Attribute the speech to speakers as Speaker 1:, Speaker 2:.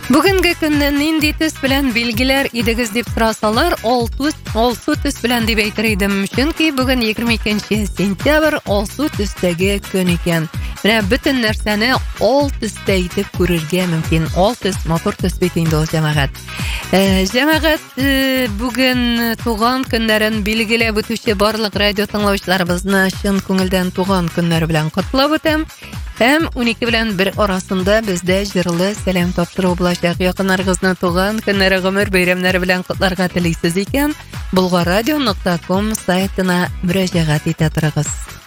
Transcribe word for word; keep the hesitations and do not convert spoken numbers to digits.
Speaker 1: Бүгенге көнне нинди төс белән билгеләр идегез дип сорасалар, алсу алсу төс белән дип әйтер идем. Чөнки бүген егерме икенче сентябрь алсу төстәге көн икән. Менә бөтен нәрсәне ал төстә итеп күрергә мөмкин. Ал төс матур төс бит инде ул җәмәгать. Э, җәмәгать э, бүген туган көннәрен билгеләп үтүче барлык радио тыңлаучыларыбызны чын күңелдән туган көннәре белән котлап үтәм. Һәм унике белән бер арасында бездә җырлы сәлам тапшыру булачак. Якыннарыгызны туган көннәре, гомер бәйрәмнәре белән котларга телисез икән, булгаррадио нокта ком сайтына мөрәҗәгать итә торыгыз.